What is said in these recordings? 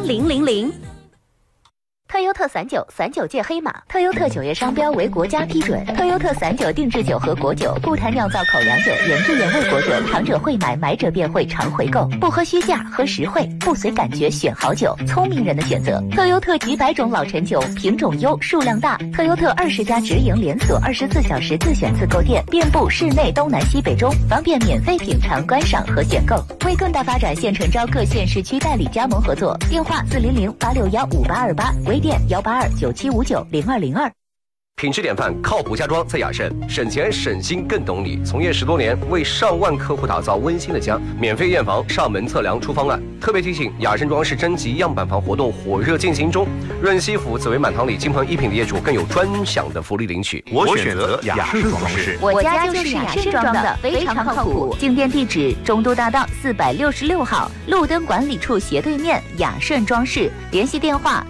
000。特优特散酒，散酒界黑马。特优特酒业商标为国家批准。特优特散酒定制酒和果酒，不谈酿造口粮酒、原汁原味果酒，尝者会买，买者便会常回购。不喝虚价，喝实惠，不随感觉选好酒，聪明人的选择。特优特几百种老陈酒，品种优，数量大。特优特20家直营连锁，24小时自选自购店，遍布市内东南西北中，方便免费品尝、观赏和选购。为更大发展，现诚招各县市区代理加盟合作，电话400-861-5828，微店182-9759-0202。 品质典范，靠谱家装在雅盛，省钱省心更懂你。从业10多年，为上万客户打造温馨的家，免费验房、上门测量、出方案。特别提醒，雅盛装饰征集样板房活动火热进行中，润西府紫薇满堂里金鹏一品的业主更有专享的福利领取。 我选择雅盛装饰， 我家就是雅盛装的，非常靠谱。进店地址：中都大道466号，路灯管理处斜对面，雅盛装饰。联系电话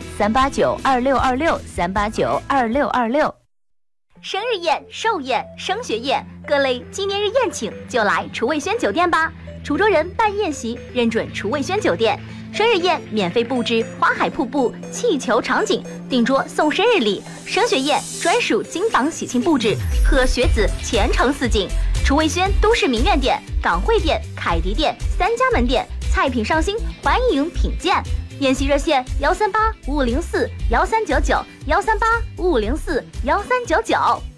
：389-2626，389-2626。生日宴、寿宴、升学宴，各类纪念日宴请就来厨卫轩酒店吧。滁州人办宴席认准厨卫轩酒店，生日宴免费布置花海瀑布、气球场景，订桌送生日礼；升学宴专属金榜喜庆布置，贺学子前程似锦。厨卫轩都市名苑店、港汇店、凯迪店3家门店，菜品上新，欢迎品鉴。宴席热线13855041399，13855041399。